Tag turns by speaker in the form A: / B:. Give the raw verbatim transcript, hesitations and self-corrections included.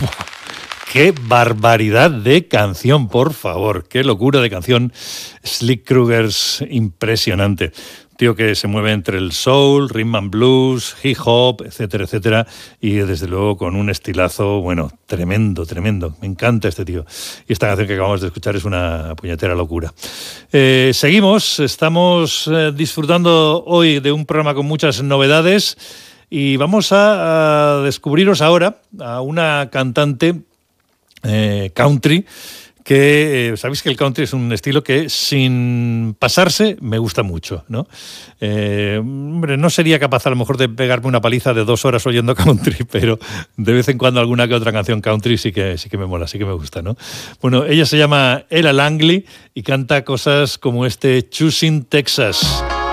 A: ¡Qué barbaridad de canción, por favor! ¡Qué locura de canción! Slick Krugers, impresionante. Tío que se mueve entre el soul, rhythm and blues, hip hop, etcétera, etcétera, y desde luego con un estilazo, bueno, tremendo, tremendo. Me encanta este tío. Y esta canción que acabamos de escuchar es una puñetera locura. Eh, seguimos, estamos eh, disfrutando hoy de un programa con muchas novedades y vamos a, a descubriros ahora a una cantante eh, country que eh, sabéis que el country es un estilo que sin pasarse me gusta mucho, ¿no? Eh, hombre, no sería capaz a lo mejor de pegarme una paliza de dos horas oyendo country, pero de vez en cuando alguna que otra canción country sí que, sí que me mola, sí que me gusta, ¿no? Bueno, ella se llama Ella Langley y canta cosas como este Choosing Texas.